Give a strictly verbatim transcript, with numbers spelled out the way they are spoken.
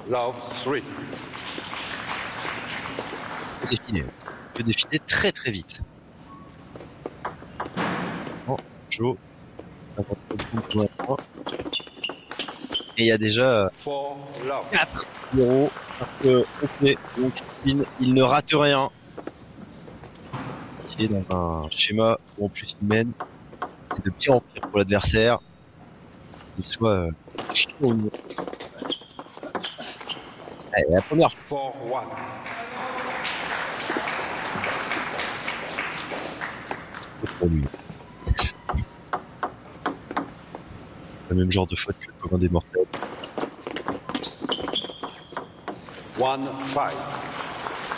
Love three. Il peut défiler. Il peut défiler très très vite. Joe. Et il y a déjà quatre zéro. Parce que, ok, donc il ne rate rien. Il est dans un schéma où en plus il mène. C'est de pire en pire pour l'adversaire. Il soit euh, chaud. Allez, la première. four one. Pour lui. Le même genre de faute que le commun des mortels. one five.